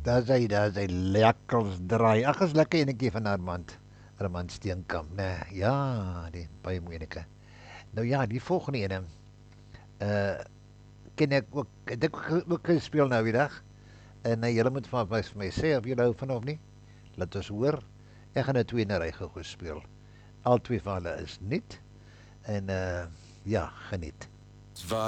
Daar is hy lekker draai. Ag, is lekker enetjie van Armand Steenkamp, né? Ja, die baie mooi enetjie. Nou ja, die volgende ene. Uh ken ek ook het ek ook gespeel nou die dag. En julle moet vir my sê of julle hou van of nie. Laat ons hoor. Ek gaan nou twee in 'n ry gou speel. Al twee van hulle is nuut en ja, geniet.